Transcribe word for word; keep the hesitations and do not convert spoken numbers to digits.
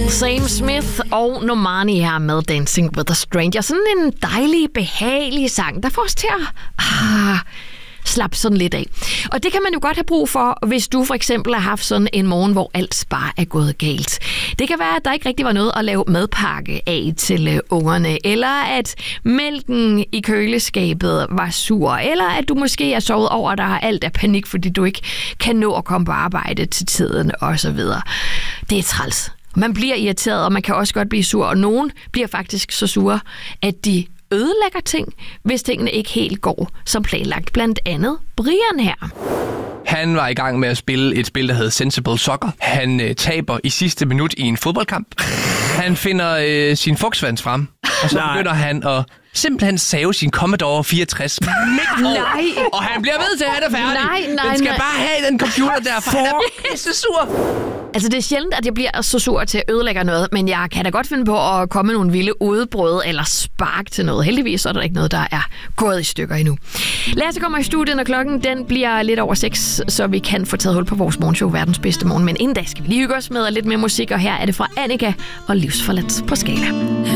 Sam Smith og Normani her med Dancing with a Stranger. Sådan en dejlig, behagelig sang, der får os til at ah, slappe sådan lidt af. Og det kan man jo godt have brug for, hvis du for eksempel har haft sådan en morgen, hvor alt bare er gået galt. Det kan være, at der ikke rigtig var noget at lave madpakke af til uh, ungerne, eller at mælken i køleskabet var sur, eller at du måske er sovet over, at der er alt af panik, fordi du ikke kan nå at komme på arbejde til tiden, osv. Det er træls. Man bliver irriteret, og man kan også godt blive sur, og nogen bliver faktisk så sure, at de ødelægger ting, hvis tingene ikke helt går som planlagt. Blandt andet Brian her. Han var i gang med at spille et spil, der hedder Sensible Soccer. Han øh, taber i sidste minut i en fodboldkamp. Han finder øh, sin Volkswagen frem, og så begynder han at simpelthen save sin Commodore fireogtres midt over. Og han bliver ved til, at han er færdig. Nej, nej, den skal nej. bare have den computer der, for han er pisse sur. Altså, det er sjældent, at jeg bliver så sur til at ødelægge noget, men jeg kan da godt finde på at komme med nogle vilde udbrud eller spark til noget. Heldigvis så er der ikke noget, der er gået i stykker endnu. Lasse kommer i studiet, når klokken den bliver lidt over seks, så vi kan få taget hul på vores morgenshow, Verdens Bedste Morgen. Men inden da skal vi lige hygge os med lidt mere musik, og her er det fra Annika og Livsforladt på Skala.